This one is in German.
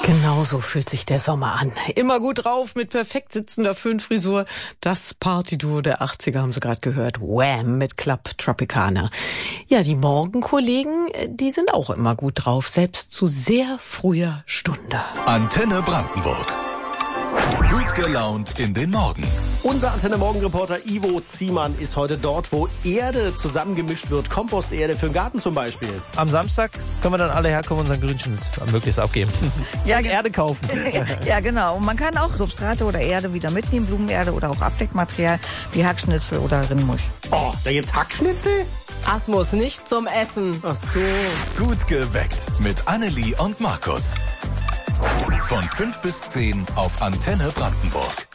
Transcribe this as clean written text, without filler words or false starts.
Genau so fühlt sich der Sommer an. Immer gut drauf, mit perfekt sitzender Föhnfrisur. Das Partyduo der 80er haben Sie gerade gehört. Wham! Mit Club Tropicana. Ja, die Morgenkollegen, die sind auch immer gut drauf, selbst zu sehr früher Stunde. Antenne Brandenburg. Gut gelaunt in den Morgen. Unser Antenne-Morgen-Reporter Ivo Ziemann ist heute dort, wo Erde zusammengemischt wird. Komposterde für den Garten zum Beispiel. Am Samstag können wir dann alle herkommen und unseren Grünschnitt möglichst abgeben. Ja, und Erde kaufen. Ja, genau. Und man kann auch Substrate oder Erde wieder mitnehmen, Blumenerde oder auch Abdeckmaterial wie Hackschnitzel oder Rindmusch. Oh, da gibt's Hackschnitzel? Asmus nicht zum Essen. Ach so. Gut geweckt mit Annelie und Markus. Von 5 bis 10 auf Antenne Brandenburg.